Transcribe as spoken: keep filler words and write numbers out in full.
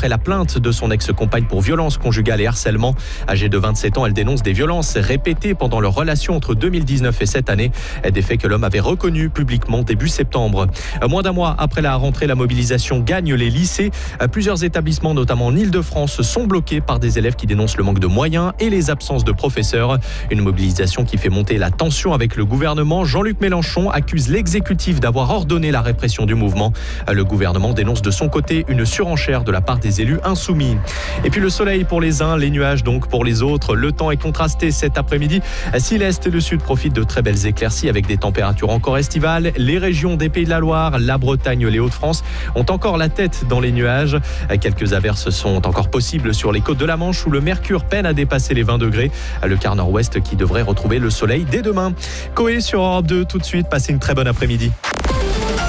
après la plainte de son ex-compagne pour violence conjugale et harcèlement. Âgée de vingt-sept ans, elle dénonce des violences répétées pendant leur relation entre deux mille dix-neuf et cette année. Des faits que l'homme avait reconnus publiquement début septembre. Moins d'un mois après la rentrée, la mobilisation gagne les lycées. Plusieurs établissements, notamment en Ile-de-France, sont bloqués par des élèves qui dénoncent le manque de moyens et les absences de professeurs. Une mobilisation qui fait monter la tension avec le gouvernement. Jean-Luc Mélenchon accuse l'exécutif d'avoir ordonné la répression du mouvement. Le gouvernement dénonce de son côté une surenchère de la part des élus insoumis. Et puis le soleil pour les uns, les nuages donc pour les autres. Le temps est contrasté cet après-midi. Si l'Est et le Sud profitent de très belles éclaircies avec des températures encore estivales, les régions des Pays de la Loire, la Bretagne, les Hauts-de-France ont encore la tête dans les nuages. Quelques averses sont encore possibles sur les côtes de la Manche où le mercure peine à dépasser les vingt degrés. Le quart nord-ouest qui devrait retrouver le soleil dès demain. Coé sur Europe deux, tout de suite, passez une très bonne après-midi.